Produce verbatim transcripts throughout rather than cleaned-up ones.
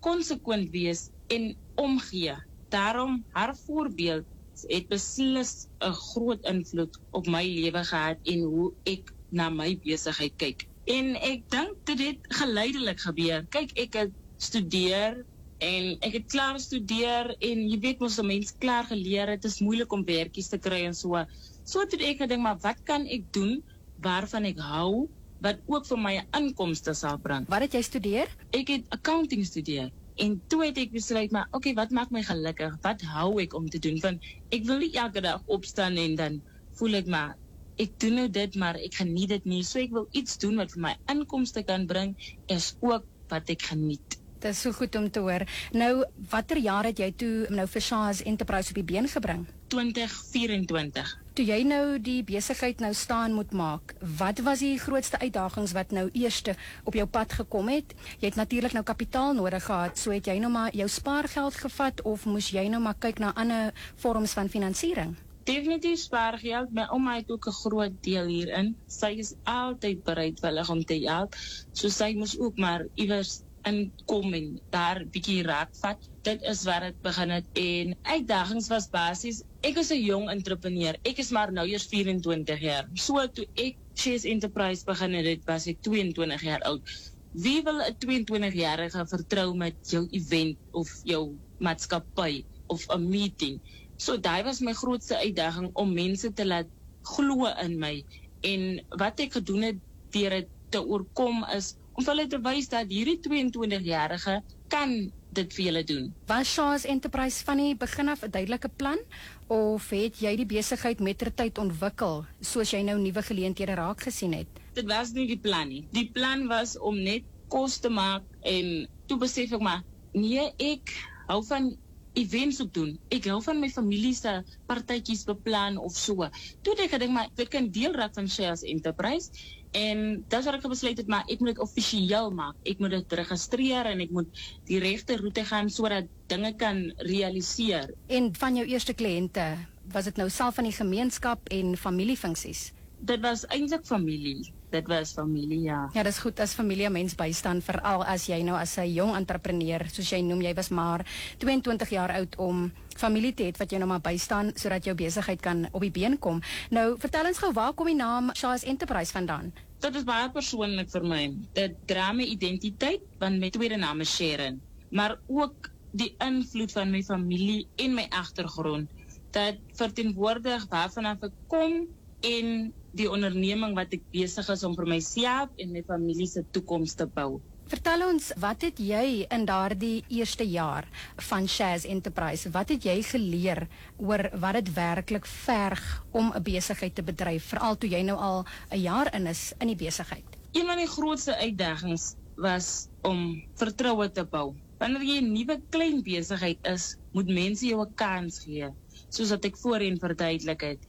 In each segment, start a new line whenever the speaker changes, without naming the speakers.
konsekwent wees en omgee. Daarom, haar voorbeeld het beslis 'n groot invloed op my lewe gehad en hoe ek na my besigheid kyk. En ek dink dit het geleidelik gebeur. Kyk, ek het studeer en ek het klaar studeer en jy weet mos 'n mens klaar geleer, het is moeilik om werkies te kry en so. So het ek gedink, maar wat kan ek doen waarvan ek hou, wat ook vir my 'n inkomste sal bring?
Wat het jy studeer?
Ek het accounting studeer. En toe het ek besluit, maar oké, okay, wat maak my gelukkig? Wat hou ek om te doen? Want ek wil nie elke dag opstaan en dan voel ek maar, ek doen nou dit, maar ek geniet dit nie. So ek wil iets doen wat vir my inkomste kan bring, is ook wat ek geniet.
Dit is so goed om te hoor. Nou, watter jaar het jy toe nou vir Shah's Enterprise op die been gebring?
twintig vyf-en-twintig.
Toe jy nou die besigheid nou staan moet maak, wat was die grootste uitdagings wat nou eerste op jou pad gekom het? Jy het natuurlik nou kapitaal nodig gehad, so het jy nou maar jou spaargeld gevat of moes jy nou maar kyk na ander vorms van finansiering?
Definitief spaargeld, my ouma het ook 'n groot deel hierin. Sy is altyd bereidwillig om te help, so sy moes ook maar iewers inkom en daar bietjie raak vat. Dit is waar dit begin het en uitdagings was basies, ek is 'n jong entrepreneur, ek is maar nou eers vyf-en-twintig jaar. So toe ek Shah's Enterprise begin het, dit was ek twee-en-twintig jaar oud. Wie wil 'n twee-en-twintig-jarige vertrou met jou event of jou maatskappy of 'n meeting? So daai was my grootste uitdaging om mense te laat glo in my. En wat ek gedoen het deur dit te oorkom is om vir hulle te wys dat hierdie twee-en-twintig-jarige kan dit vir julle doen.
Was Shah's Enterprise van die begin af 'n duidelike plan of het jy die besigheid mettertyd ontwikkel soos jy nou nuwe geleenthede raak gesien het?
Dit was nie die plan nie. Die plan was om net kos te maak en toe besef ek maar, nee, ek hou van events ook doen. Ek hou van my familie se partytjies beplan of so. Toe het ek gedink maar dit kan deel raak van Shah's Enterprise. En dis wat ek besluit het, maar ek moet dit offisieel maak. Ek moet dit registreer en ek moet die regte roete gaan sodat dinge kan realiseer.
En van jou eerste kliënte, was dit nou self van die gemeenskap en familiefunksies?
Dit was eintlik familie. Dit was familie, ja.
Ja, dis goed as familie mens bystaan, veral as jy nou as 'n jong entrepreneur, soos jy noem, jy was maar twee-en-twintig jaar oud om familie te hê wat jy nou maar bystaan sodat jou besigheid kan op die been kom. Nou, vertel ons gou, waar kom die naam Shah's Enterprise vandaan?
Dit is baie persoonlik vir my. Dit dra my identiteit, want my tweede naam is Sharon, maar ook die invloed van my familie en my agtergrond. Dat verteenwoordig waarvan ek kom en die onderneming wat ek besig is om vir myself en my familie se toekoms te bou.
Vertel ons, wat het jy in daardie eerste jaar van Shah's Enterprise, wat het jy geleer oor wat dit werklik verg om 'n besigheid te bedryf, veral toe jy nou al 'n jaar in is in die besigheid?
Een van die grootste uitdagings was om vertroue te bou. Wanneer jy 'n nuwe klein besigheid is, moet mense jou 'n kans gee, soos wat ek voorheen verduidelik het.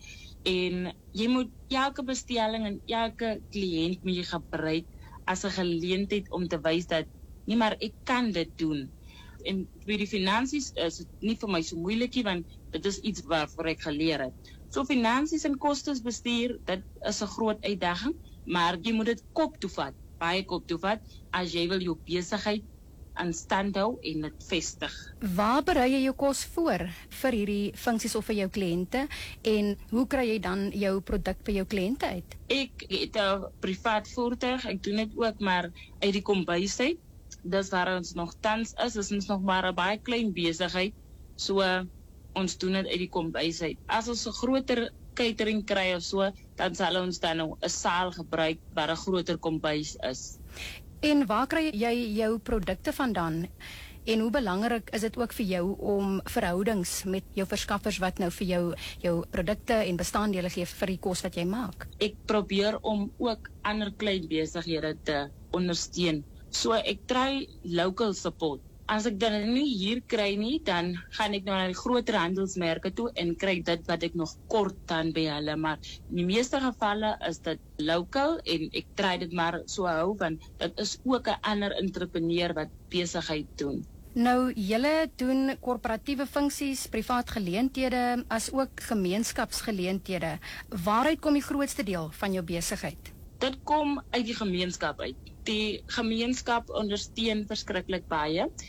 En jy moet elke bestelling en elke kliënt moet jy gebruik as 'n geleentheid om te wys dat nie maar ek kan dit doen. En by die finansies is dit nie vir my so moeilikie, want dit is iets waarvoor ek geleer het. So finansies en kostes bestuur, dit is 'n groot uitdaging, maar jy moet dit kop toe vat, baie kop toe vat, as jy wil jou besigheid aan stand hou en dit vestig.
Waar berei jy jou kos voor vir hierdie funksies of vir jou kliënte en hoe kry jy dan jou produk by jou kliënte uit?
Ek het 'n privaat voertuig, ek doen dit ook maar uit die kombuis uit. Dis waar ons nog tans is, is ons nog maar 'n baie klein besigheid, so uh, ons doen dit uit die kombuis uit. As ons 'n groter catering kry of so, dan sal ons dan nou 'n saal gebruik waar 'n groter kombuis is.
En waar kry jy jou produkte vandaan? En hoe belangrik is dit ook vir jou om verhoudings met jou verskaffers wat nou vir jou jou produkte en bestanddele gee vir die kos wat jy maak?
Ek probeer om ook ander klein besighede te ondersteun. So ek try local support. As ek dit nie hier kry nie, dan gaan ek nou na die groter handelsmerke toe en kry dit wat ek nog kort dan by hulle. Maar in die meeste gevalle is dit local en ek try dit maar so hou, want dit is ook 'n ander entrepreneur wat besigheid doen.
Nou, julle doen korporatiewe funksies, privaat geleenthede, as ook gemeenskapsgeleenthede. Waaruit kom die grootste deel van jou besigheid?
Dit kom uit die gemeenskap uit. Die gemeenskap ondersteun verskriklik baie.